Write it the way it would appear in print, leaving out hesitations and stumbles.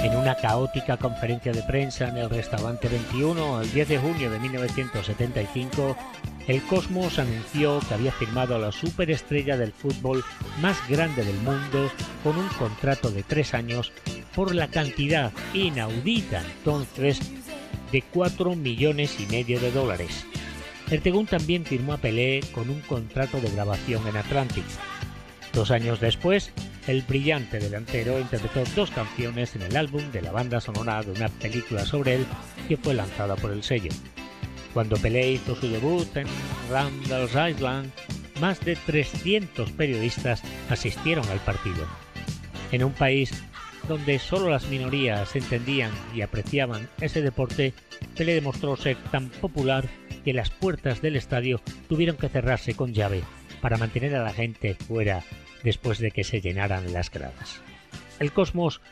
En una caótica conferencia de prensa en el Restaurante 21, el 10 de junio de 1975, el Cosmos anunció que había firmado a la superestrella del fútbol más grande del mundo con un contrato de 3 años por la cantidad inaudita entonces de $4,5 millones de dólares. Ertegun también firmó a Pelé con un contrato de grabación en Atlantic. 2 años después, el brillante delantero interpretó 2 canciones en el álbum de la banda sonora de una película sobre él que fue lanzada por el sello. Cuando Pelé hizo su debut en Randall's Island, más de 300 periodistas asistieron al partido. En un país donde solo las minorías entendían y apreciaban ese deporte, Pelé demostró ser tan popular que las puertas del estadio tuvieron que cerrarse con llave para mantener a la gente fuera después de que se llenaran las gradas. El Cosmos